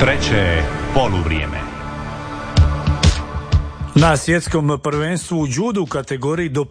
Treće poluvrijeme. Na svjetskom prvenstvu u judu u kategoriji do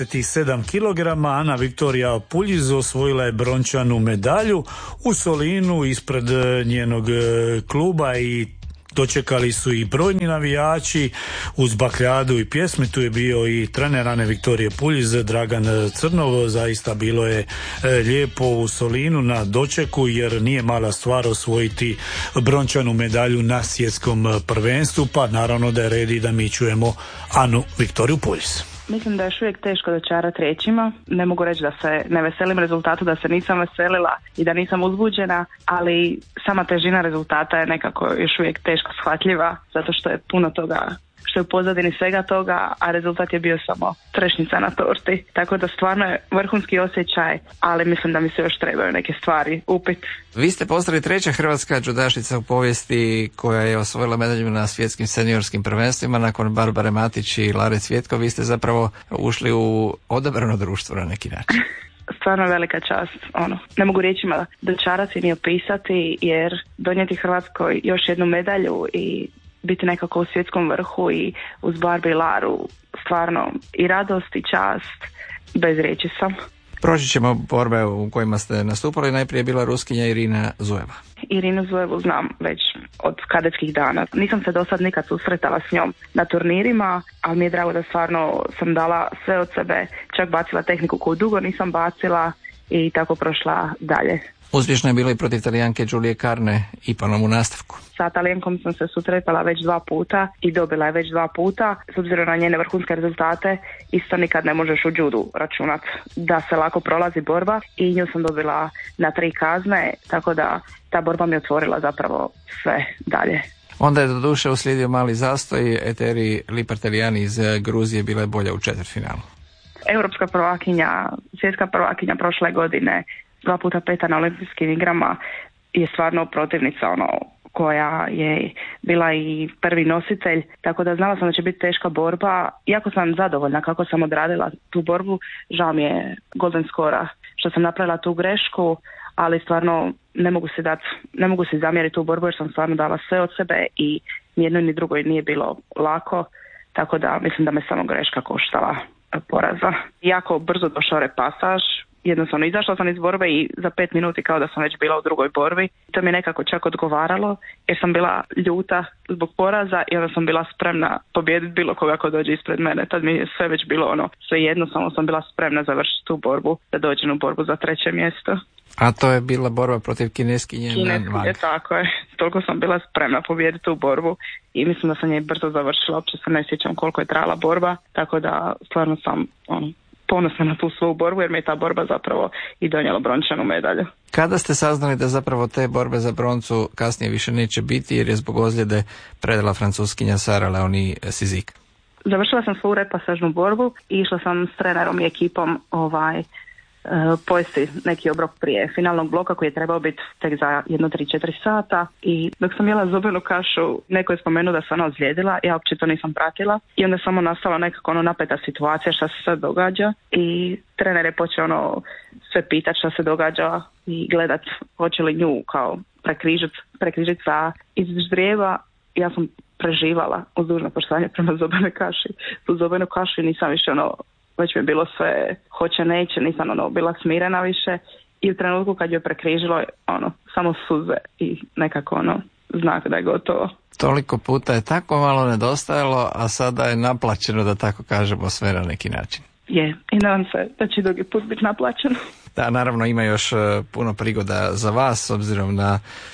57 kg Ana Viktorija Puljiz osvojila je brončanu medalju u Solinu ispred njenog kluba i dočekali su i brojni navijači uz bakljadu i pjesme. Tu je bio i trener Ane Viktorije Puljiz, Dragan Crnov. Zaista bilo je lijepo u Solinu na dočeku, jer nije mala stvar osvojiti brončanu medalju na svjetskom prvenstvu, pa naravno da je red i da mi čujemo Anu Viktoriju Puljiz. Mislim da je još uvijek teško dočarati riječima. Ne mogu reći da se ne veselim rezultatu, da se nisam veselila i da nisam uzbuđena, ali sama težina rezultata je nekako još uvijek teško shvatljiva, zato što je puno toga što je u pozadini svega toga, a rezultat je bio samo trešnjica na torti. Tako da stvarno je vrhunski osjećaj, ali mislim da mi se još trebaju neke stvari upiti. Vi ste postali treća hrvatska džudašica u povijesti koja je osvojila medalju na svjetskim seniorskim prvenstvima nakon Barbare Matić i Lare Cvjetko. Vi ste zapravo ušli u odabrano društvo na neki način. Stvarno velika čast, ne mogu riječima dočarati ni opisati, jer donijeti Hrvatskoj još jednu medalju i biti nekako u svjetskom vrhu i uz Barbie i Laru, stvarno i radost i čast, bez riječi sam. Proći ćemo borbe u kojima ste nastupali. Najprije je bila Ruskinja Irina Zujeva. Irinu Zujevu znam već od kadetskih dana. Nisam se do sad nikad susretala s njom na turnirima, ali mi je drago da stvarno sam dala sve od sebe, čak bacila tehniku koju dugo nisam bacila i tako prošla dalje. Uspješno je bilo i protiv Talijanke Giulie Carne ipanom u nastavku. Sa Talijankom sam se susretala već 2 puta i dobila je već 2 puta. S obzirom na njene vrhunske rezultate, isto nikad ne možeš u judu računat da se lako prolazi borba i nju sam dobila na 3 kazne, tako da ta borba mi otvorila zapravo sve dalje. Onda je do duše uslijedio mali zastoj. Eteri Liparteljani iz Gruzije bila je bolja u četvrtfinalu. Europska prvakinja, svjetska prvakinja prošle godine, 2 puta 5 na olimpijskim igrama, je stvarno protivnica koja je bila i prvi nositelj, tako da znala sam da će biti teška borba. Iako sam zadovoljna kako sam odradila tu borbu, žao mi je golden skora što sam napravila tu grešku, ali stvarno ne mogu si zamjeriti tu borbu jer sam stvarno dala sve od sebe i ni jednoj ni drugoj nije bilo lako, tako da mislim da me samo greška koštala poraza. Jako brzo došao repasaž, jednostavno izašla sam iz borbe i za 5 minuti kao da sam već bila u drugoj borbi. To mi je nekako čak odgovaralo jer sam bila ljuta zbog poraza i onda sam bila spremna pobijediti bilo koga ko dođe ispred mene. Tad mi je sve već bilo sve jedno, samo sam bila spremna završiti tu borbu, da dođem u borbu za 3. mjesto. A to je bila borba protiv kineskinje? Kineskinje, tako je. Toliko sam bila spremna pobijediti tu borbu i mislim da sam je brzo završila. Uopće se ne sjećam koliko je trajala borba, tako da stvarno sam ponosna na tu svoju borbu jer mi je ta borba zapravo i donijela brončanu medalju. Kada ste saznali da zapravo te borbe za broncu kasnije više neće biti jer je zbog ozljede predala francuskinja Sara Leonie Cizik? Završila sam svoju repasažnu borbu i išla sam s trenerom i ekipom pojesti neki obrok prije finalnog bloka koji je trebao biti tek za 1-3-4 sata i dok sam jela zobenu kašu neko je spomenuo da sam ozlijedila, ja uopće to nisam pratila i onda samo nastala nekako napeta situacija šta se sad događa i trener je počeo sve pitati šta se događa i gledat hoće li nju kao prekrižit sa iz ždrijeva. Ja sam preživala uz dužno poštovanje prema zobenoj kaši. Tu zobenu kašu nisam više već mi je bilo sve hoće neće, nisam bila smirena više i u trenutku kad je prekrižilo samo suze i nekako znak da je gotovo. Toliko puta je tako malo nedostajalo, a sada je naplaćeno, da tako kažemo, sve na neki način. Je, i nadam se da će drugi put biti naplaćeno. Da, naravno ima još puno prigoda za vas, s obzirom na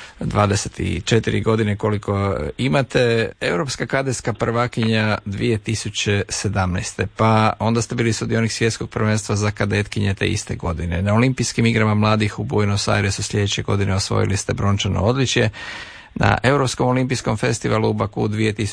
24 godine koliko imate. Europska kadetska prvakinja 2017. Pa onda ste bili sudionik svjetskog prvenstva za kadetkinje te iste godine. Na olimpijskim igrama mladih u Buenos Airesu sljedeće godine osvojili ste brončano odličje. Na Europskom olimpijskom festivalu u Baku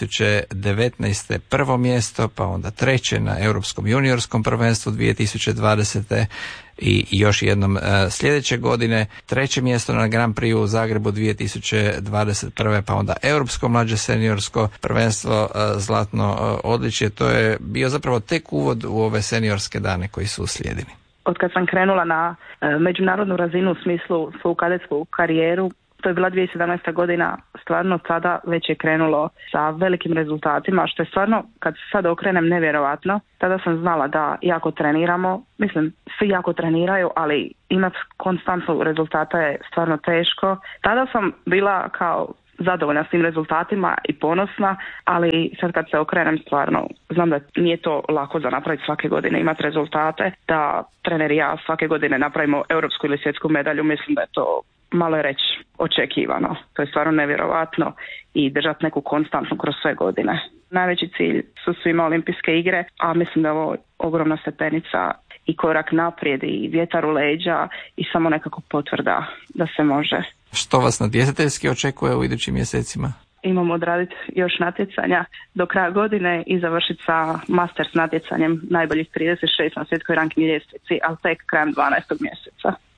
2019. prvo mjesto, pa onda 3. na Europskom juniorskom prvenstvu 2020. i još jednom sljedeće godine 3. mjesto na Grand Prix u Zagrebu 2021. pa onda Europsko mlađe seniorsko prvenstvo zlatno odličje. To je bio zapravo tek uvod u ove seniorske dane koji su uslijedili. Od kad sam krenula na međunarodnu razinu u smislu svoju kadetsku karijeru, to je bila 2017. godina, stvarno tada već je krenulo sa velikim rezultatima, što je stvarno, kad sad okrenem, nevjerovatno. Tada sam znala da jako treniramo, mislim, svi jako treniraju, ali imati konstantno rezultata je stvarno teško. Tada sam bila kao zadovoljna s tim rezultatima i ponosna, ali sad kad se okrenem, stvarno znam da nije to lako za napraviti svake godine, imati rezultate, da trener i ja svake godine napravimo europsku ili svjetsku medalju. Mislim da je to, malo je reći, očekivano. To je stvarno nevjerovatno i držati neku konstantnu kroz sve godine. Najveći cilj su svima olimpijske igre, a mislim da je ovo ogromna stepenica i korak naprijed i vjetar u leđa i samo nekako potvrda da se može. Što vas natjecateljski očekuje u idućim mjesecima? Imamo odraditi još natjecanja do kraja godine i završiti sa Masters natjecanjem najboljih 36 na svjetskoj ranking ljestvici, ali tek krajem 12. mjeseca.